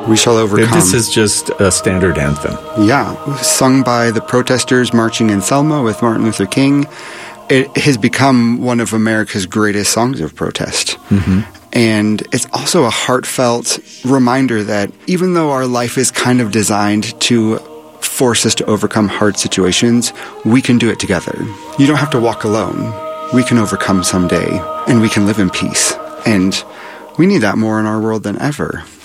We shall overcome. This is just a standard anthem. Yeah, sung by the protesters marching in Selma with Martin Luther King. It has become one of America's greatest songs of protest. And it's also a heartfelt reminder that even though our life is kind of designed to force us to overcome hard situations, we can do it together. You don't have to walk alone. We can overcome someday, and we can live in peace. And we need that more in our world than ever.